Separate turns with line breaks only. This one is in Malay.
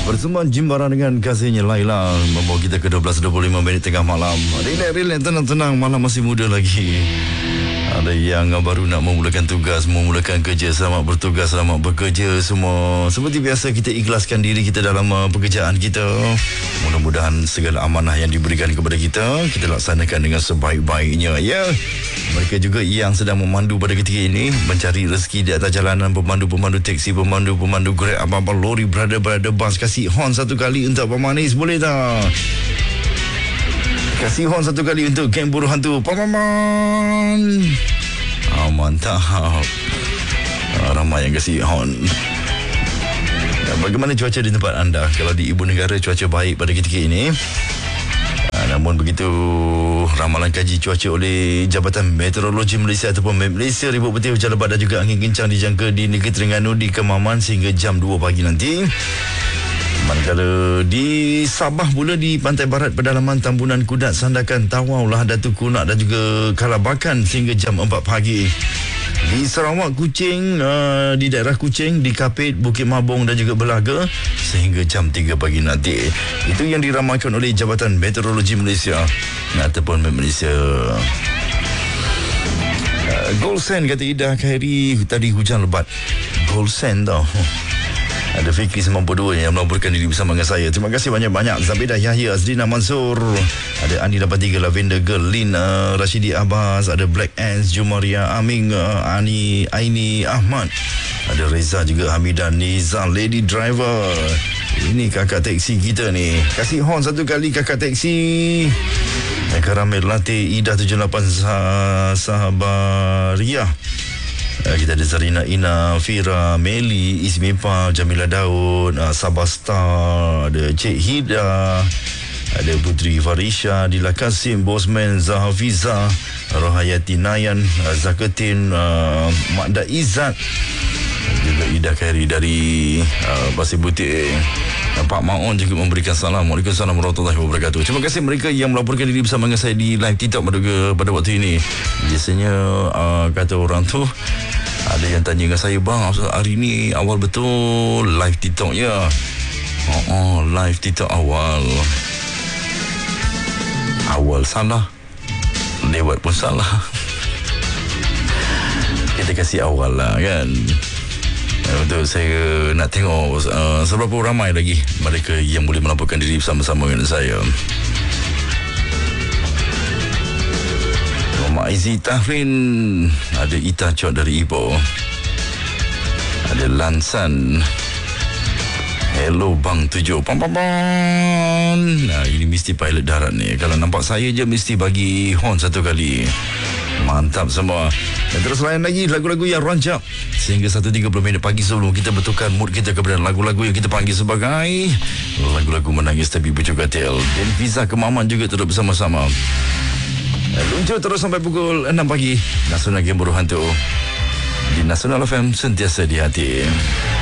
Bersama Jimbara dengan kasihnya Laila membawa kita ke 12.25 minit tengah malam. Relax, tenang-tenang, malam masih muda lagi. Ada yang baru nak memulakan tugas, memulakan kerja. Selamat bertugas, selamat bekerja semua. Seperti biasa kita ikhlaskan diri kita dalam pekerjaan kita. Mudah-mudahan segala amanah yang diberikan kepada kita laksanakan dengan sebaik-baiknya, ya. Mereka juga yang sedang memandu pada ketika ini, mencari rezeki di atas jalanan, pemandu-pemandu teksi, pemandu-pemandu Grab, apa-apa lori, berada bas, kasih horn satu kali untuk Pak Manis, boleh tak? Kasih horn satu kali untuk geng buruh hantu Paman. Mantap. Ramai yang kasih horn. Bagaimana cuaca di tempat anda? Kalau di ibu negara cuaca baik pada ketika ini. Namun begitu, ramalan kaji cuaca oleh Jabatan Meteorologi Malaysia ataupun Malaysia, ribut petir, hujan lebat dan juga angin kencang dijangka di Negeri Terengganu di Kemaman sehingga jam 2 pagi nanti. Manakala di Sabah pula, di pantai barat pedalaman Tambunan Kudat, Sandakan, Tawau, Lahadatu, Kunak dan juga Kalabakan sehingga jam 4 pagi. Di Sarawak, Kuching, di daerah Kuching, di Kapit, Bukit Mabong dan juga Belaga sehingga jam 3 pagi nanti. Itu yang diramalkan oleh Jabatan Meteorologi Malaysia ataupun Malaysia. Gold Sand, kata Ida Khairi, tadi hujan lebat. Gold Sand tau. Ada Fikri 92 yang melaporkan diri bersama dengan saya. Terima kasih banyak-banyak. Zabidah Yahya, Azrina Mansur, ada Andi 83, Lavender Girl, Lin, Rashidi Abbas, ada Black Ants, Jumaria Aming, Aini Ahmad, ada Reza juga, Hamidan Nizam, Lady Driver. Ini kakak teksi kita ni. Kasih horn satu kali kakak teksi. Karamel Latte, Ida 78, Sahabariah. Kita ada Zarina Ina, Fira, Meli, Ismipa, Jamila Daud, Sabah Star, ada Cik Hida, ada Putri Farisha, Dila Kasim, Bosman, Zahafiza, Rohayati Nayan, Zaketin, Makda Izzat, juga Ida Khairi dari Pasir Butik. Pak Maon juga memberikan salam. Waalaikumsalam warahmatullahi wabarakatuh. Terima kasih mereka yang melaporkan diri bersama dengan saya di live TikTok pada waktu ini. Biasanya kata orang tu, ada yang tanya dengan saya, bang, hari ni awal betul live TikTok ya? Live TikTok awal salah, lewat pun salah. Kita kasih awal lah kan. Betul, saya nak tengok seberapa ramai lagi mereka yang boleh melaporkan diri bersama-sama dengan saya. Mak Izi Tahrin, ada Ita Chot dari Ipoh, ada Lansan, hello bang 7 pam. Nah, ini mesti pilot darat ni. Kalau nampak saya je mesti bagi horn satu kali. Mantap semua. Dan terus layan lagi lagu-lagu yang rancak sehingga 1.30 minit pagi sebelum kita bertukar mood kita kepada lagu-lagu yang kita panggil sebagai lagu-lagu menangis tapi berjogatel. Dan Visa Kemaman juga terus bersama-sama. Luncur terus sampai pukul 6 pagi. Nasional Game Buruh Hantu di Nasional FM, sentiasa di hati.